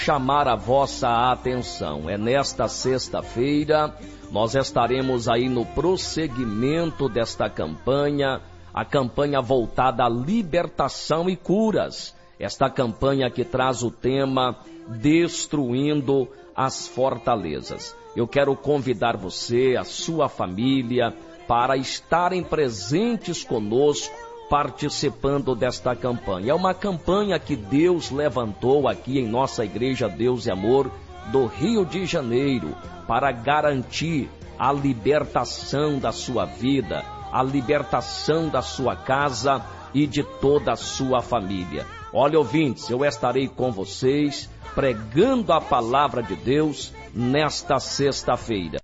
chamar a vossa atenção. É nesta sexta-feira, nós estaremos aí no prosseguimento desta campanha, a campanha voltada à libertação e curas. Esta campanha que traz o tema Destruindo as Fortalezas. Eu quero convidar você, a sua família, para estarem presentes conosco, participando desta campanha. É uma campanha que Deus levantou aqui em nossa Igreja Deus e Amor do Rio de Janeiro para garantir a libertação da sua vida, a libertação da sua casa e de toda a sua família. Olha, ouvintes, eu estarei com vocês pregando a palavra de Deus nesta sexta-feira.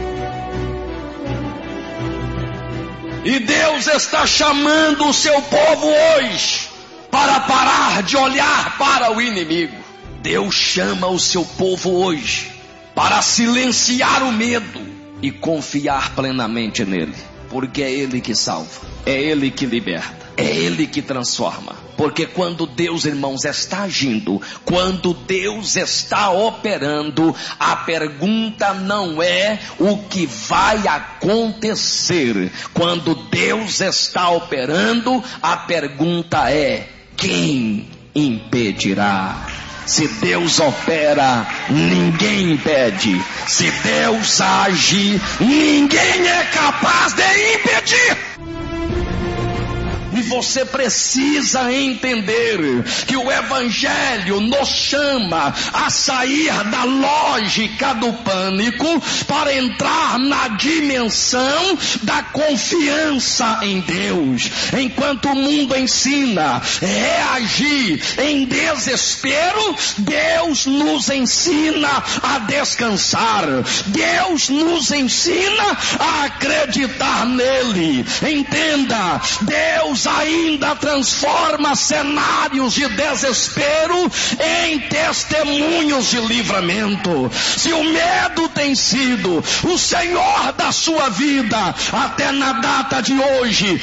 E Deus está chamando o seu povo hoje para parar de olhar para o inimigo. Deus chama o seu povo hoje para silenciar o medo e confiar plenamente nele. Porque é Ele que salva, é Ele que liberta, é Ele que transforma. Porque quando Deus, irmãos, está agindo, quando Deus está operando, a pergunta não é o que vai acontecer. Quando Deus está operando, a pergunta é: quem impedirá? Se Deus opera, ninguém impede. Se Deus age, ninguém é capaz de impedir. E você precisa entender que o Evangelho nos chama a sair da lógica do pânico para entrar na dimensão da confiança em Deus. Enquanto o mundo ensina a reagir em desespero, Deus nos ensina a descansar. Deus nos ensina a acreditar nele. Entenda, Deus ainda transforma cenários de desespero em testemunhos de livramento. Se o medo tem sido o Senhor da sua vida até na data de hoje,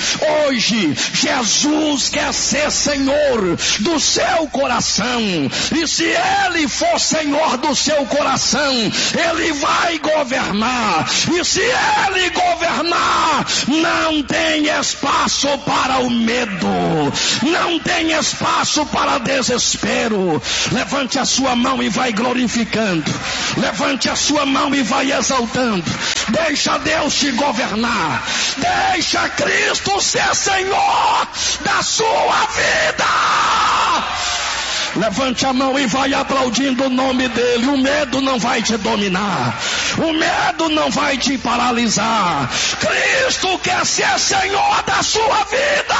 Jesus quer ser Senhor do seu coração. E se Ele for Senhor do seu coração, Ele vai governar. E se Ele governar, não tem espaço para o medo, não tem espaço para desespero. Levante a sua mão e vai glorificando. Levante a sua mão e vai exaltando. Deixa Deus te governar. Deixa Cristo ser Senhor da sua vida. Levante a mão e vai aplaudindo o nome dele. O medo não vai te dominar. O medo não vai te paralisar. Cristo quer ser Senhor da sua vida.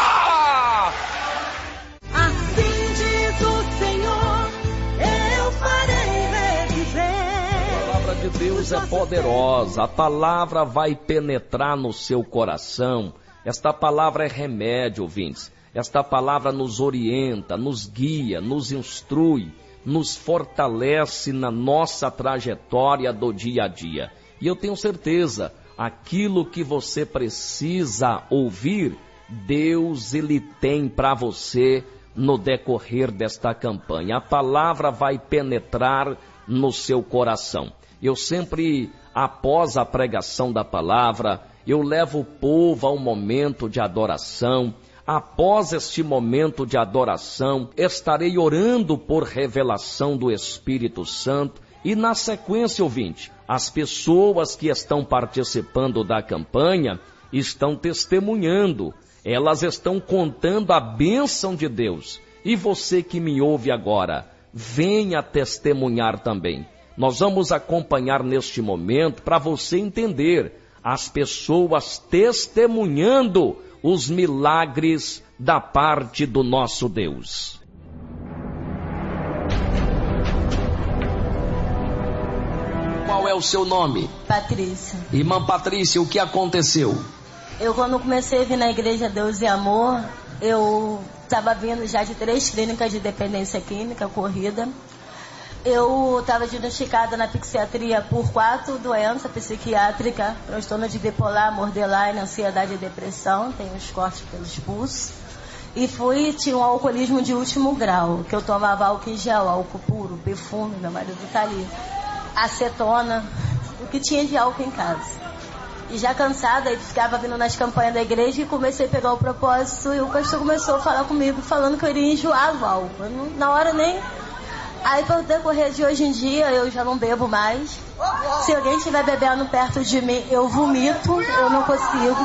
Assim diz o Senhor, eu farei reviver. A palavra de Deus é poderosa. A palavra vai penetrar no seu coração. Esta palavra é remédio, ouvintes. Esta palavra nos orienta, nos guia, nos instrui, nos fortalece na nossa trajetória do dia a dia. E eu tenho certeza, aquilo que você precisa ouvir, Deus Ele tem para você no decorrer desta campanha. A palavra vai penetrar no seu coração. Eu sempre, após a pregação da palavra, eu levo o povo a um momento de adoração. Após este momento de adoração, estarei orando por revelação do Espírito Santo e, na sequência, ouvinte, as pessoas que estão participando da campanha estão testemunhando, elas estão contando a bênção de Deus. E você que me ouve agora, venha testemunhar também. Nós vamos acompanhar neste momento para você entender as pessoas testemunhando os milagres da parte do nosso Deus. Qual é o seu nome? Patrícia. Irmã Patrícia, o que aconteceu? Eu, quando comecei a vir na Igreja Deus e Amor, eu estava vindo já de 3 clínicas de dependência química corrida. Eu estava diagnosticada na psiquiatria por 4 doenças psiquiátricas: transtorno de bipolar, borderline, ansiedade e depressão. Tenho os cortes pelos pulsos. E tinha um alcoolismo de último grau, que eu tomava álcool em gel, álcool puro, perfume, meu marido tá ali, acetona, o que tinha de álcool em casa. E já cansada, eu ficava vindo nas campanhas da igreja e comecei a pegar o propósito, e o pastor começou a falar comigo, falando que eu iria enjoar do álcool. Na hora nem... Aí, pelo decorrer de hoje em dia, eu já não bebo mais. Se alguém estiver bebendo perto de mim, eu vomito, eu não consigo.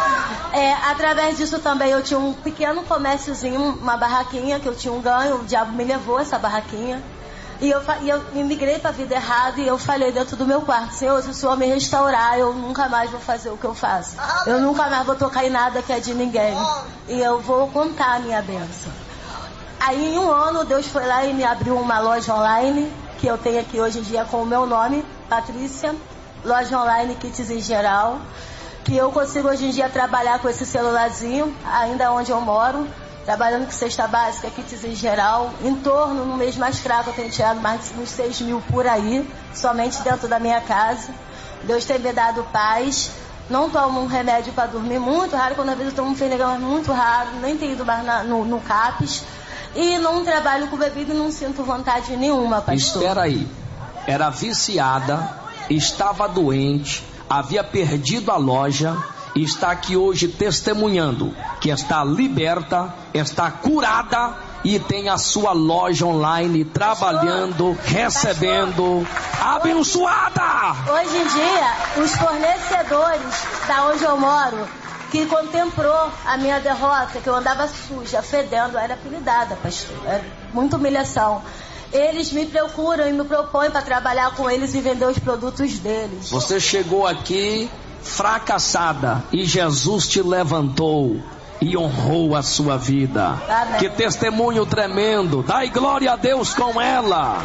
Através disso também, eu tinha um pequeno comérciozinho, uma barraquinha, que eu tinha um ganho, o diabo me levou essa barraquinha. E eu migrei para a vida errada, e eu falei dentro do meu quarto: Senhor, se o Senhor me restaurar, eu nunca mais vou fazer o que eu faço. Eu nunca mais vou tocar em nada que é de ninguém. E eu vou contar a minha bênção. Aí, em um ano, Deus foi lá e me abriu uma loja online, que eu tenho aqui hoje em dia com o meu nome, Patrícia, loja online, kits em geral, que eu consigo hoje em dia trabalhar com esse celularzinho, ainda onde eu moro, trabalhando com cesta básica, kits em geral. Em torno, no mês mais fraco, eu tenho tirado mais de uns 6 mil por aí, somente dentro da minha casa. Deus tem me dado paz. Não tomo um remédio para dormir, muito raro. Quando às vezes eu tomo um Fenegan, é muito raro. Nem tenho ido mais no CAPES. E não trabalho com bebida e não sinto vontade nenhuma, pastor. Espera aí. Era viciada, estava doente, havia perdido a loja e está aqui hoje testemunhando que está liberta, está curada e tem a sua loja online trabalhando, recebendo, abençoada! Hoje em dia, os fornecedores da onde eu moro, que contemplou a minha derrota, que eu andava suja, fedendo, era apelidada, pastor, era muita humilhação. Eles me procuram e me propõem para trabalhar com eles e vender os produtos deles. Você chegou aqui fracassada e Jesus te levantou e honrou a sua vida. Amém. Que testemunho tremendo. Dai glória a Deus com ela.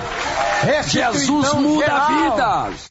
Jesus então, muda geral. vidas.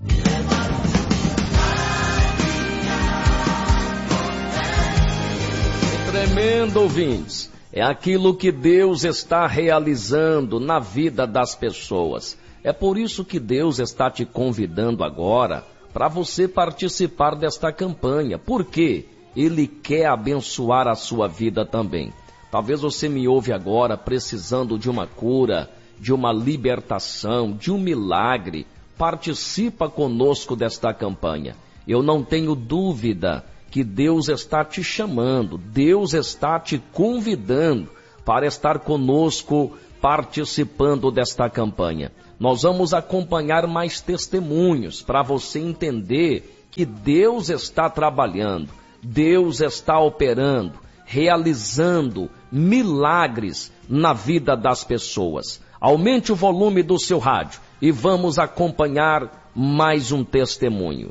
Tremendo, ouvintes. É aquilo que Deus está realizando na vida das pessoas. É por isso que Deus está te convidando agora para você participar desta campanha. Por quê? Ele quer abençoar a sua vida também. Talvez você me ouve agora precisando de uma cura, de uma libertação, de um milagre. Participa conosco desta campanha. Eu não tenho dúvida que Deus está te chamando, Deus está te convidando para estar conosco participando desta campanha. Nós vamos acompanhar mais testemunhos para você entender que Deus está trabalhando, Deus está operando, realizando milagres na vida das pessoas. Aumente o volume do seu rádio e vamos acompanhar mais um testemunho.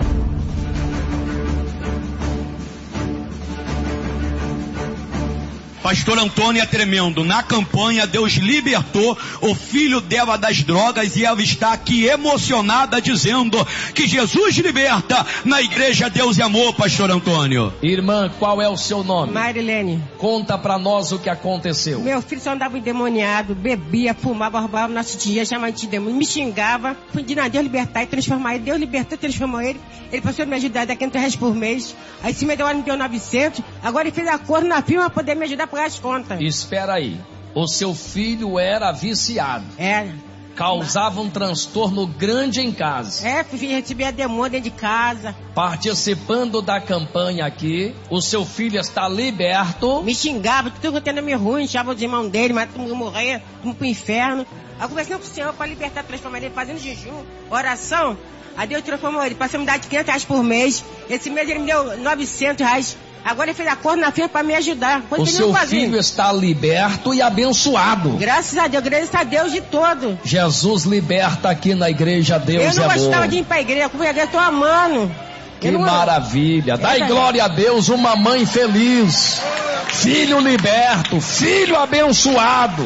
Pastor Antônio é tremendo. Na campanha, Deus libertou o filho dela das drogas e ela está aqui emocionada dizendo que Jesus liberta na igreja Deus e Amor, Pastor Antônio. Irmã, qual é o seu nome? Marilene. Conta pra nós o que aconteceu. Meu filho só andava endemoniado, bebia, fumava, roubava nosso dia, chamava de demônio, me xingava. Fui de Deus libertar e transformar ele. Deus libertou e transformou ele. Ele passou a me ajudar daqui R$500 por mês. Aí se me deu, me deu 900. Agora ele fez acordo na firma para poder me ajudar a pagar as contas. Espera aí. O seu filho era viciado. Era. Causava um transtorno grande em casa. Recebia demônio dentro de casa. Participando da campanha aqui, o seu filho está liberto. Me xingava, tudo que tinha me ruim, chamava os irmãos dele, mas todo mundo morrer, tudo pro inferno. Aí conversando com o Senhor para libertar, transformar ele, fazendo jejum, oração. Aí Deus transformou ele, passou a me dar de R$500 por mês. Esse mês ele me deu R$900. Agora ele fez acordo na firma para me ajudar. O seu filho está liberto e abençoado. Graças a Deus de todo. Jesus liberta aqui na igreja Deus é Amor. Eu não gostava de ir para a igreja, eu estou amando. Que maravilha. Dai glória a Deus, uma mãe feliz. Filho liberto, filho abençoado.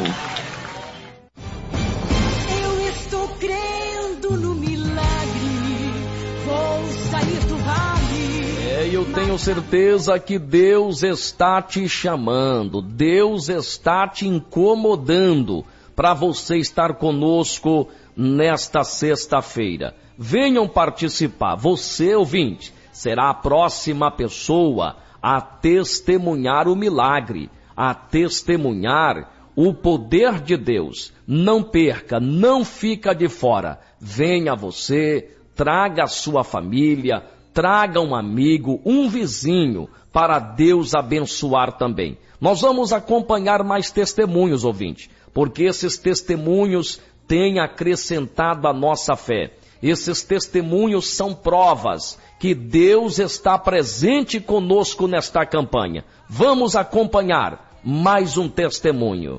Eu estou crendo no milagre, vou sair do vale. Eu tenho certeza que Deus está te chamando, Deus está te incomodando para você estar conosco nesta sexta-feira. Venham participar. Você, ouvinte, será a próxima pessoa a testemunhar o milagre, a testemunhar o poder de Deus. Não perca, não fica de fora. Venha você, traga a sua família, traga um amigo, um vizinho, para Deus abençoar também. Nós vamos acompanhar mais testemunhos, ouvinte, porque esses testemunhos têm acrescentado a nossa fé. Esses testemunhos são provas que Deus está presente conosco nesta campanha. Vamos acompanhar mais um testemunho.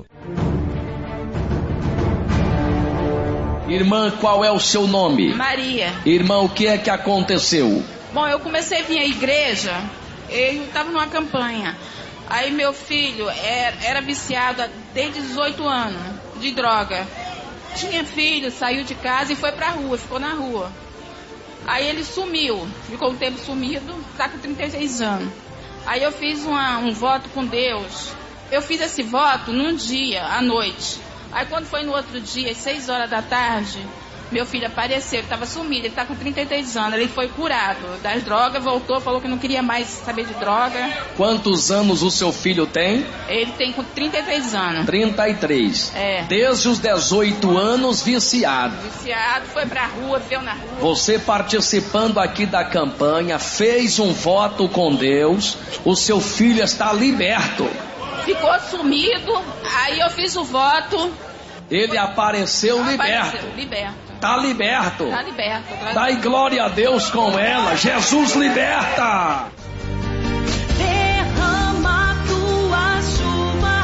Irmã, qual é o seu nome? Maria. Irmã, o que é que aconteceu? Bom, eu comecei a vir à igreja, eu estava numa campanha. Aí meu filho era viciado desde 18 anos de droga. Tinha filho, saiu de casa e foi pra rua, ficou na rua. Aí ele sumiu, ficou um tempo sumido, está com 36 anos. Aí eu fiz um voto com Deus. Eu fiz esse voto num dia, à noite. Aí quando foi no outro dia, às 6 horas da tarde, meu filho apareceu, ele estava sumido, ele está com 33 anos, ele foi curado das drogas, voltou, falou que não queria mais saber de droga. Quantos anos o seu filho tem? Ele tem com 33 anos. 33. É. Desde os 18 anos viciado. Viciado, foi pra rua, viveu na rua. Você participando aqui da campanha, fez um voto com Deus, o seu filho está liberto. Ficou sumido, aí eu fiz o voto. Ele apareceu liberto. Está liberto. Está liberto. Dai glória a Deus com ela. Jesus liberta. Derrama tua chuva,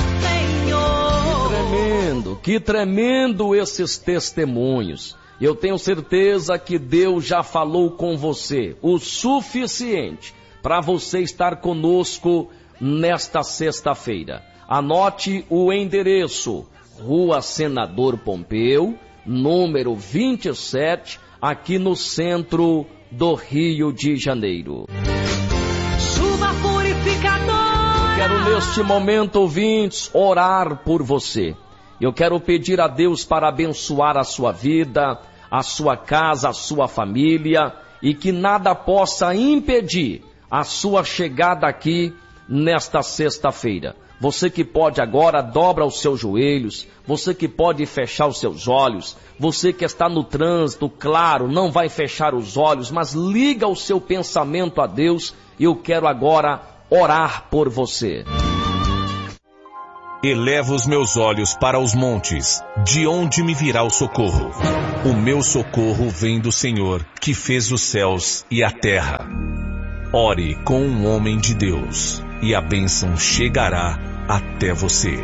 Senhor. Que tremendo esses testemunhos. Eu tenho certeza que Deus já falou com você o suficiente para você estar conosco nesta sexta-feira. Anote o endereço: Rua Senador Pompeu, número 27, aqui no centro do Rio de Janeiro. Chuva purificadora. Quero neste momento, ouvintes, orar por você. Eu quero pedir a Deus para abençoar a sua vida, a sua casa, a sua família, e que nada possa impedir a sua chegada aqui nesta sexta-feira. Você que pode agora, dobra os seus joelhos. Você que pode fechar os seus olhos. Você que está no trânsito, claro, não vai fechar os olhos, mas liga o seu pensamento a Deus. Eu quero agora orar por você. Elevo os meus olhos para os montes, de onde me virá o socorro? O meu socorro vem do Senhor, que fez os céus e a terra. Ore com um homem de Deus, e a bênção chegará até você.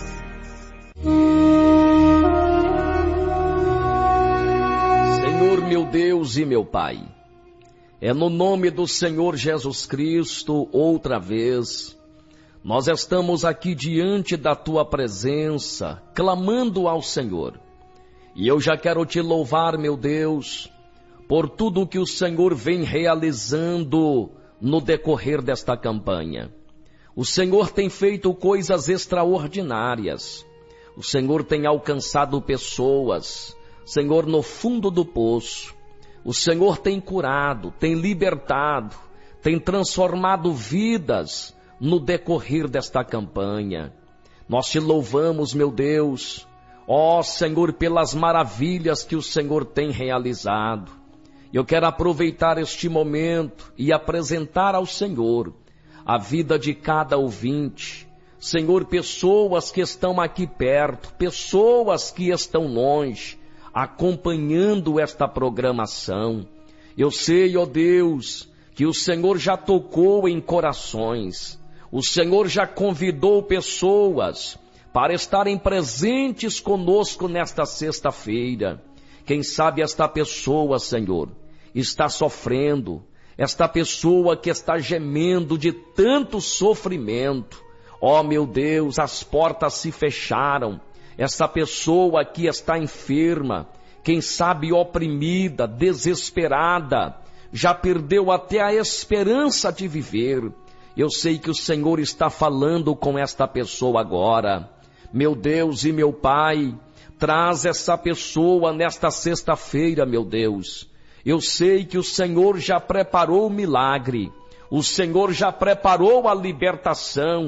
Senhor meu Deus e meu Pai, é no nome do Senhor Jesus Cristo, outra vez, nós estamos aqui diante da Tua presença, clamando ao Senhor. E eu já quero Te louvar, meu Deus, por tudo que o Senhor vem realizando no decorrer desta campanha. O Senhor tem feito coisas extraordinárias. O Senhor tem alcançado pessoas, Senhor, no fundo do poço. O Senhor tem curado, tem libertado, tem transformado vidas no decorrer desta campanha. Nós Te louvamos, meu Deus, ó Senhor, pelas maravilhas que o Senhor tem realizado. Eu quero aproveitar este momento e apresentar ao Senhor a vida de cada ouvinte. Senhor, pessoas que estão aqui perto, pessoas que estão longe, acompanhando esta programação. Eu sei, ó Deus, que o Senhor já tocou em corações. O Senhor já convidou pessoas para estarem presentes conosco nesta sexta-feira. Quem sabe esta pessoa, Senhor, está sofrendo, esta pessoa que está gemendo de tanto sofrimento. Ó meu Deus, as portas se fecharam. Esta pessoa que está enferma, quem sabe oprimida, desesperada, já perdeu até a esperança de viver. Eu sei que o Senhor está falando com esta pessoa agora. Meu Deus e meu Pai, traz essa pessoa nesta sexta-feira, meu Deus. Eu sei que o Senhor já preparou o milagre, o Senhor já preparou a libertação,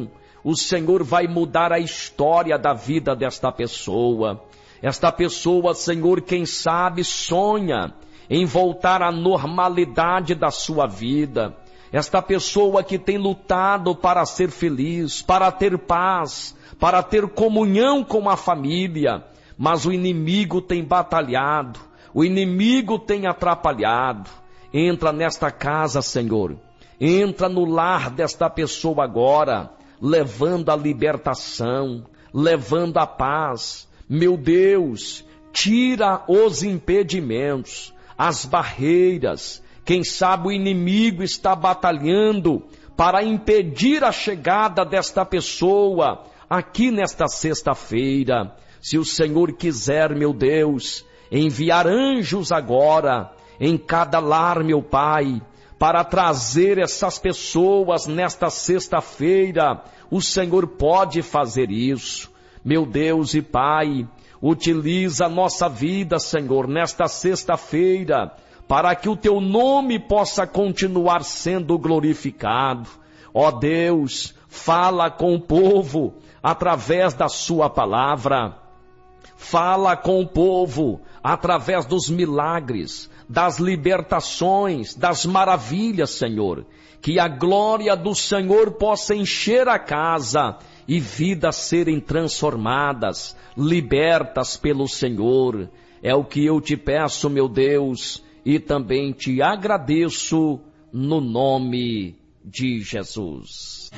o Senhor vai mudar a história da vida desta pessoa. Esta pessoa, Senhor, quem sabe sonha em voltar à normalidade da sua vida. Esta pessoa que tem lutado para ser feliz, para ter paz, para ter comunhão com a família, mas o inimigo tem batalhado, o inimigo tem atrapalhado. Entra nesta casa, Senhor, entra no lar desta pessoa agora, levando a libertação, levando a paz. Meu Deus, tira os impedimentos, as barreiras. Quem sabe o inimigo está batalhando para impedir a chegada desta pessoa aqui nesta sexta-feira. Se o Senhor quiser, meu Deus, enviar anjos agora em cada lar, meu Pai, para trazer essas pessoas nesta sexta-feira, o Senhor pode fazer isso. Meu Deus e Pai, utiliza a nossa vida, Senhor, nesta sexta-feira, para que o Teu nome possa continuar sendo glorificado. Ó Deus, fala com o povo através da Sua palavra. Fala com o povo através dos milagres, das libertações, das maravilhas, Senhor. Que a glória do Senhor possa encher a casa e vidas serem transformadas, libertas pelo Senhor. É o que eu te peço, meu Deus, e também te agradeço no nome de Jesus.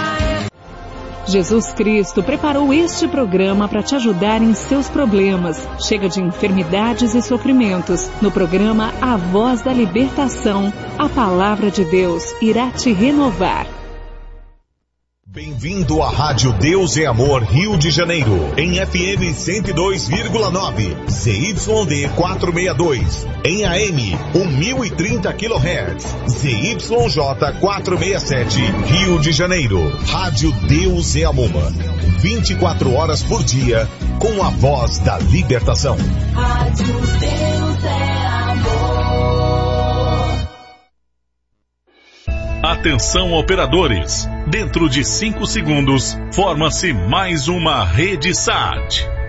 Jesus Cristo preparou este programa para te ajudar em seus problemas. Chega de enfermidades e sofrimentos. No programa A Voz da Libertação, a palavra de Deus irá te renovar. Bem-vindo à Rádio Deus é Amor Rio de Janeiro, em FM 102,9, ZYD 462, em AM 1030 kHz, ZYJ 467, Rio de Janeiro. Rádio Deus é Amor, 24 horas por dia, com a voz da libertação. Rádio Deus é Amor. Atenção, operadores! Dentro de 5 segundos, forma-se mais uma rede SAT.